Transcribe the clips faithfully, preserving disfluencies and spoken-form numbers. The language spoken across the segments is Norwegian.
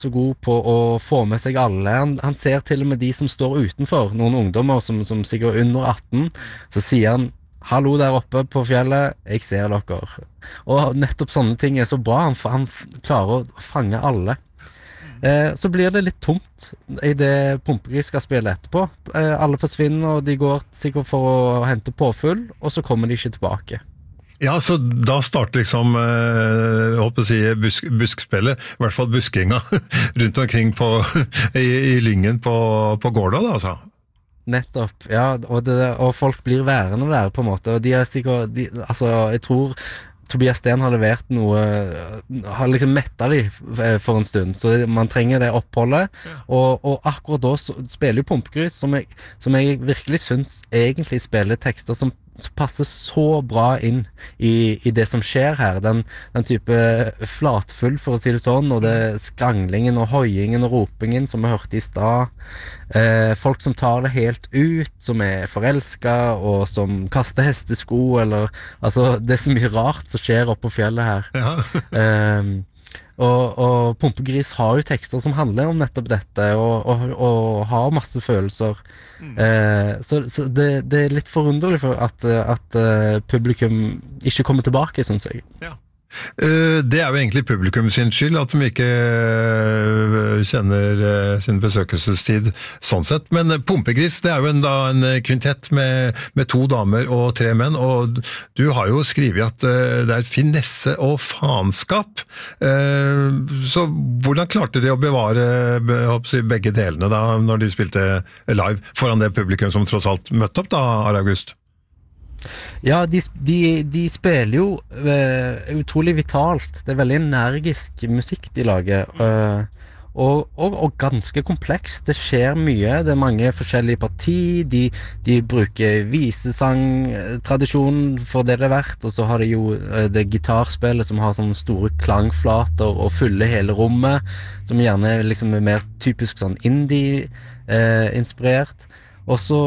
så god på å få med seg alle. Han, han ser til og med de som står utenfor, noen ungdommer som, som sikkert er under atten, så sier han hallo der oppe på fjellet, jeg ser dere. Og nettopp sånne ting er så bra, han, han klarer å fange alle. Eh, så blir det litt tomt i det Pumpegris skal spille etterpå. Eh, alle forsvinner, og de går sikkert for å hente påfull, og så kommer de ikke tilbake. Ja, så da starter liksom, eh, jeg håper å si, busk, buskspillet, i hvert fall buskinga, rundt omkring på, i, i lyngen på, på gårda da, altså. Nettopp, ja, og, det, og folk blir værende der på en måte, og de er sikkert, de, altså, jeg tror Tobias Sten har levert noe, har liksom mettet de for en stund, så man trenger det oppholdet, og, og akkurat da så spiller jo Pumpegris, som jeg, som jeg virkelig synes egentlig spiller tekster som som passer så bra inn i, i det som skjer her, den, den type flatfull, for å si det sånn, og det skranglingen og høyingen og ropingen som vi hørte i stad, eh, folk som tar det helt ut, som er forelsket, og som kaster hestesko, eller, altså, det er så mye rart som skjer oppe på fjellet her. Ja. eh, Og, og Pumpegris har jo tekster som handler om nettopp dette, og, og, og har masse følelser. Mm. Eh, så så det, det er litt forunderlig for at, at uh, publikum ikke kommer tilbake, synes jeg. Ja. Uh, det er jo egentlig publikum sin skyld at de ikke uh, kjenner uh, sin besøkelsestid sånn sett, men Pumpegris, det er jo en, da, en kvintett med, med to damer og tre menn, og du har jo skrivet at uh, det er finesse og faenskap, uh, så hvordan klarte de å bevare jeg håper å si, begge delene da, når de spilte live foran det publikum som tross alt møtte opp da, August? Ja, de, de, de spiller jo uh, utrolig vitalt. Det er veldig energisk musikk de lager, uh, og, og, og ganske komplekst. Det skjer mye, det er mange forskjellige partier, de, de bruker visesang-tradisjon for det det er verdt, og så har de jo uh, det gitarspillet som har sånne store klangflater og fyller hele rommet, som gjerne liksom er mer typisk sånn indie-inspirert. Uh, og så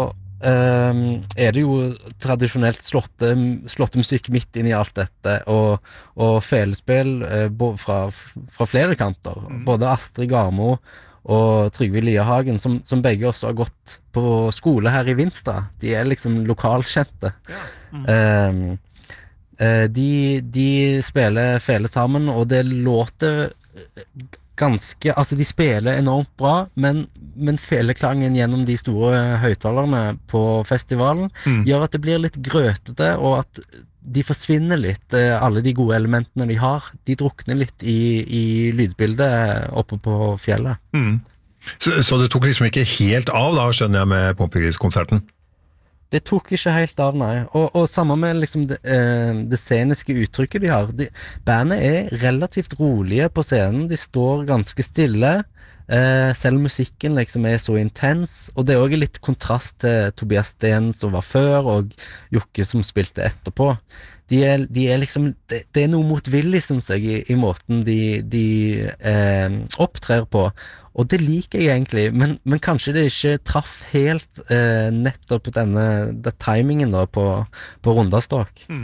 Um, er det jo tradisjonelt slåtte, slåtte musikk midt inn i alt dette, og, og felespill uh, fra, fra flere kanter, mm. både Astrid Garmo og Trygve Liahagen, som, som begge også har gått på skole her i Vinstra. De er liksom lokalkjente. Ja. Mm. Um, uh, de, de spiller fele sammen, og det låter ganske, altså de spiller enormt bra, men, men feleklangen gjennom de store høyttalerne på festivalen mm. gjør at det blir litt grøtete, og at de forsvinner litt, alle de gode elementene de har, de drukner litt i, i lydbildet oppe på fjellet. Mm. Så, så det tok liksom ikke helt av da, skjønner jeg, med Pumpegris-konserten? Det tok ikke helt av, nei. Og, og sammen med liksom det, eh, det sceniske uttrykket de har. De, bandet er relativt rolige på scenen, de står ganske stille, eh, selv musikken liksom er så intens, og det er også litt kontrast til Tobias Sten som var før, og Jokke som spilte etterpå. De er, de er liksom, det, det er noe motvillig, synes jeg, i, i måten de, de eh, opptrer på, og det liker jeg egentlig, men, men kanskje det ikke traff helt eh, nettopp denne det timingen da på, på Rundastok. Mm.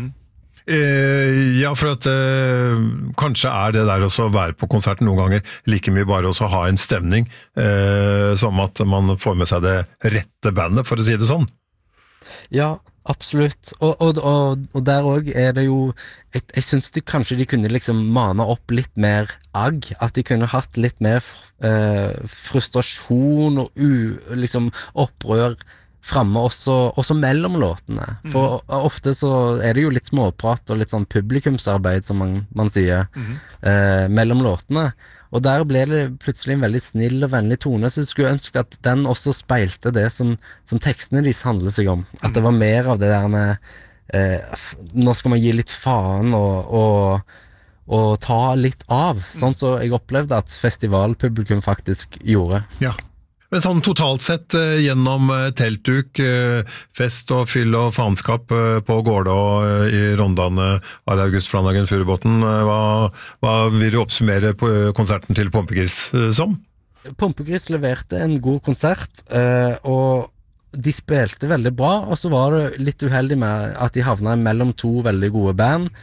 Eh, ja, for at eh, kanskje er det der også å være på konserten noen ganger like mye bare også ha en stemning, eh, som at man får med seg det rette bandet, for å si det sånn. Ja, absolutt, og, og, og, og der også er det jo jeg, jeg synes de, kanskje de kunne liksom mane opp litt mer agg, at de kunne hatt litt mer eh, frustrasjon og u, liksom opprør fremme også, også mellom låtene, for mm. ofte så er det jo litt småprat og litt sånn publikumsarbeid som man, man sier mm. eh, mellom låtene, og der ble det plutselig en veldig snill og vennlig tone, så jeg skulle ønske at den også speilte det som, som tekstene deres handler seg om, at det var mer av det der eh, nå skal man gi litt faen og, og, og ta litt av, sånn så jeg opplevde at festivalpublikum faktisk gjorde. Ja. Men sånn totalt sett eh, gjennom eh, teltduk, eh, fest og fyll og faenskap eh, på Gårda og eh, i Rondane, August Flanagan Furubotn, eh, hva, hva vil du oppsummere på eh, konserten til Pumpegris eh, som? Pumpegris leverte en god konsert, eh, og de spilte veldig bra, og så var det litt uheldig med at de havnet mellom to veldig gode band,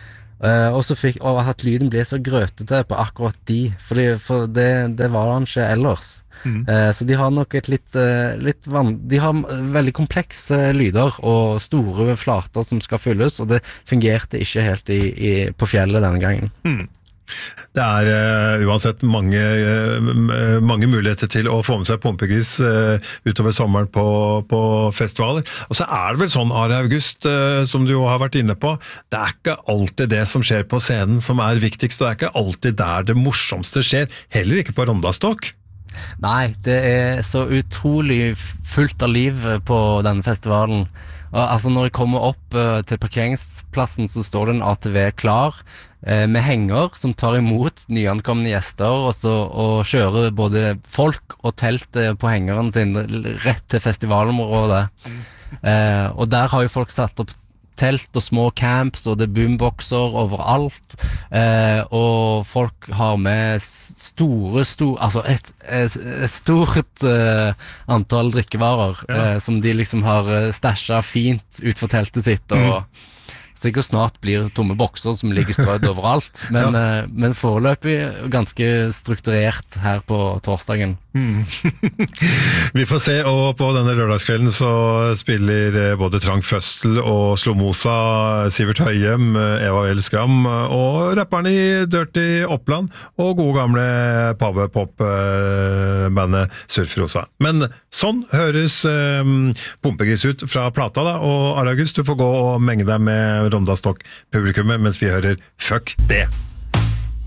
Uh, og så fikk og at lyden ble så grøtete på akkurat de, fordi, for det, det var han ikke ellers. Mm. Uh, så de har nok et litt, uh, litt van de har veldig komplekse lyder og store flater som skal fylles, og det fungerte ikke helt i, i, på fjellet denne gangen. Mm. Det er uh, uansett mange, uh, mange muligheter til å få med seg pumpegris uh, utover sommeren på, på festivaler. Og så er det vel sånn, Are August, uh, som du jo har vært inne på, det er ikke alltid det som skjer på scenen som er viktigst, det er ikke alltid der det morsomste skjer, heller ikke på Rondastokk. Nei, det er så utrolig fullt av liv på denne festivalen. Og, altså når jeg kommer opp uh, til parkeringsplassen, så står det en A T V klar uh, med henger som tar imot nyankomne gjester, og, så, og kjører både folk og telt uh, på hengeren sin rett til festivalområdet. Uh, og der har jo folk satt opp telt og små camps, og det er boomboxer overalt, eh, og folk har med store, store altså et, et, et stort eh, antall drikkevarer, ja. eh, som de liksom har stashet fint ut for teltet sitt, og mm. sikkert snart blir tomme bokser som ligger strødd overalt, men, ja. eh, men foreløpig ganske strukturert her på torsdagen. Mm. Vi får se, og på denne lørdagskvelden så spiller både Trang Føstel og Slomosa, Sivert Høyem, Eva Vel Skram og rapperne i Dirty Oppland og gode gamle Pave-pop-bandet Surferosa. Men sånn høres um, pumpegris ut fra plata da, og Are August, du får gå og menge deg med Rondastokk-publikummet mens vi hører Fuck det!